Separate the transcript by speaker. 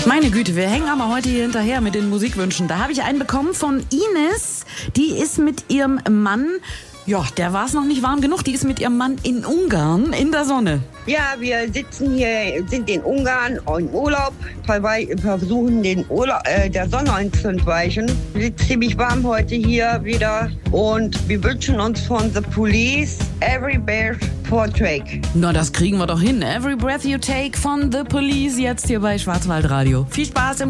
Speaker 1: Meine Güte, wir hängen aber heute hier hinterher mit den Musikwünschen. Da habe ich einen bekommen von Ines. Die ist mit ihrem Mann, ja, der war es noch nicht warm genug, die ist mit ihrem Mann in Ungarn in der Sonne.
Speaker 2: Ja, wir sitzen hier, sind in Ungarn im Urlaub, versuchen den Urlaub, der Sonne entzuweichen. Es ist ziemlich warm heute hier wieder und wir wünschen uns von The Police Every Breath You Take.
Speaker 1: Na, das kriegen wir doch hin. Every Breath You Take von The Police jetzt hier bei Schwarzwaldradio. Viel Spaß im